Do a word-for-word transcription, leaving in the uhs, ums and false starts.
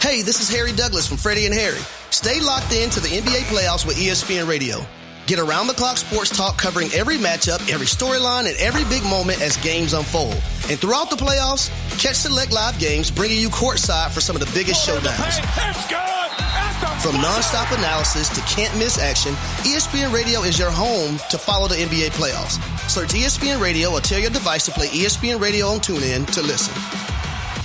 Hey, this is Harry Douglas from Freddie and Harry. Stay locked in to the N B A playoffs with E S P N Radio. Get around-the-clock sports talk covering every matchup, every storyline, and every big moment as games unfold. And throughout the playoffs, catch select live games bringing you courtside for some of the biggest showdowns. From nonstop analysis to can't-miss action, E S P N Radio is your home to follow the N B A playoffs. Search E S P N Radio or tell your device to play E S P N Radio on TuneIn to listen.